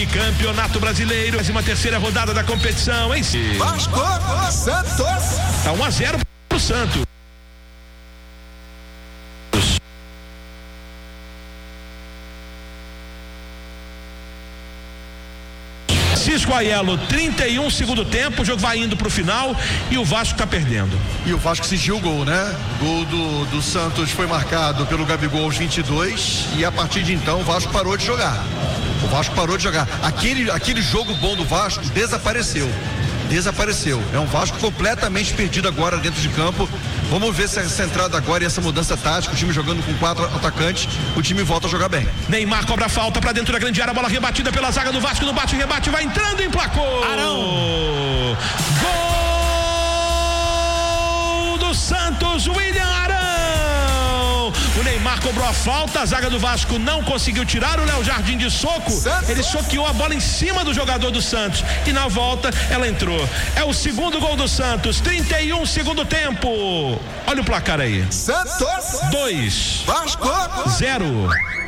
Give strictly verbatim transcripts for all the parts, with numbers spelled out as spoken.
Campeonato Brasileiro, décima terceira rodada da competição, hein? Vasco, Santos. Tá um a zero pro Santos. Francisco Aiello, trinta e um segundo tempo, o jogo vai indo pro final e o Vasco tá perdendo. E o Vasco exigiu o gol, né? O gol do, do Santos foi marcado pelo Gabigol aos vinte e dois e a partir de então o Vasco parou de jogar. O Vasco parou de jogar. Aquele, aquele jogo bom do Vasco desapareceu. Desapareceu. É um Vasco completamente perdido agora dentro de campo. Vamos ver se essa entrada agora e essa mudança tática, o time jogando com quatro atacantes, o time volta a jogar bem. Neymar cobra falta pra dentro da grande área, bola rebatida pela zaga do Vasco, no bate rebate, vai entrando, emplacou. Arão. Gol do Santos, William Arão. O Neymar cobrou a falta, a zaga do Vasco não conseguiu tirar, o Léo Jardim de soco, Santos. Ele soqueou a bola em cima do jogador do Santos e na volta ela entrou. É o segundo gol do Santos, trinta e um segundo tempo. Olha o placar aí. Santos dois, Vasco zero.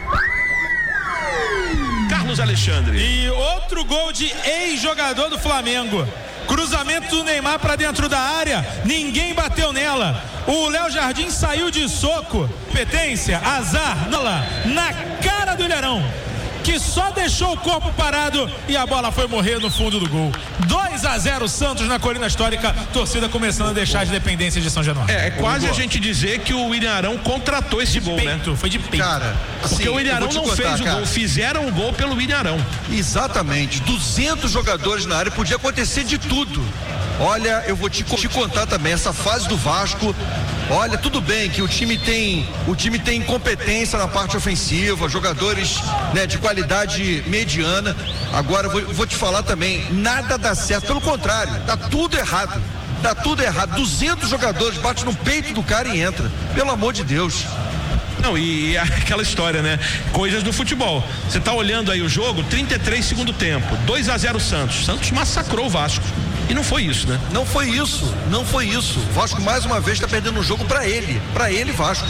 Carlos Alexandre. E outro gol de ex-jogador do Flamengo. Cruzamento do Neymar para dentro da área, ninguém bateu nela. O Léo Jardim saiu de soco. Competência, azar, nela, na cara do Ilharão, que só deixou o corpo parado e a bola foi morrer no fundo do gol. dois a zero Santos na Colina Histórica, torcida começando a deixar as dependências de São Januário. É, é quase a gente dizer que o William Arão contratou esse de gol, peito, né? Foi de peito. Cara, assim, porque o William Arão não contar, fez o cara. gol, fizeram o gol pelo William Arão. Exatamente, duzentos jogadores na área, podia acontecer de tudo. Olha, eu vou te, te contar também essa fase do Vasco. Olha, tudo bem que o time tem o time tem competência na parte ofensiva, jogadores, né, de qualidade mediana. Agora vou, vou te falar também, nada dá certo, pelo contrário, dá tudo errado. Dá tudo errado. duzentos jogadores bate no peito do cara e entra. Pelo amor de Deus. Não, e aquela história, né? Coisas do futebol. Você tá olhando aí o jogo, trinta e três segundo tempo, dois a zero Santos. Santos massacrou o Vasco. E não foi isso, né? Não foi isso, não foi isso. O Vasco mais uma vez está perdendo o jogo para ele, para ele Vasco.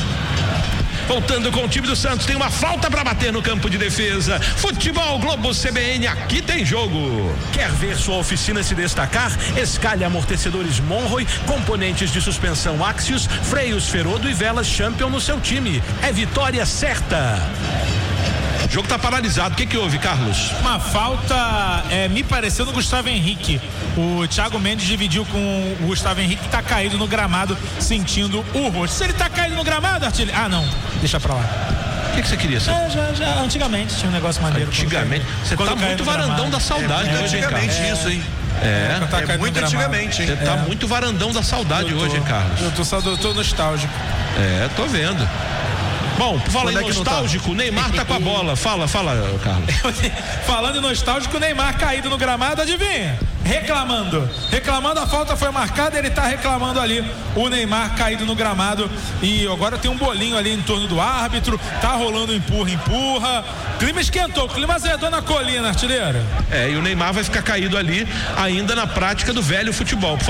Voltando com o time do Santos, tem uma falta para bater no campo de defesa. Futebol Globo C B N, aqui tem jogo. Quer ver sua oficina se destacar? Escalhe amortecedores Monroe, componentes de suspensão Axios, freios Ferodo e velas Champion no seu time. É vitória certa. O jogo tá paralisado. O que que houve, Carlos? Uma falta, é, me pareceu no Gustavo Henrique. O Thiago Mendes dividiu com o Gustavo Henrique, que tá caído no gramado, sentindo o rosto. Se ele tá caído no gramado, artilheiro... Ah, não. Deixa pra lá. O que que você queria saber? É, já, já, antigamente tinha um negócio maneiro. Antigamente? Você tá muito varandão da saudade, É, né, hoje, hein, Carlos? antigamente isso, hein? É, Tá É muito antigamente, hein? você tá muito varandão da saudade hoje, hein, Carlos? Eu tô, só, eu tô nostálgico. É, tô vendo. Bom, fala em Quando é que não tá? nostálgico, o Neymar tá com a bola. Fala, fala, Carlos. Falando em nostálgico, o Neymar caído no gramado, adivinha? Reclamando. Reclamando, a falta foi marcada, ele tá reclamando ali. O Neymar caído no gramado. E agora tem um bolinho ali em torno do árbitro. Tá rolando empurra, empurra. Clima esquentou, clima azedou na colina, artilheiro. É, e o Neymar vai ficar caído ali ainda na prática do velho futebol.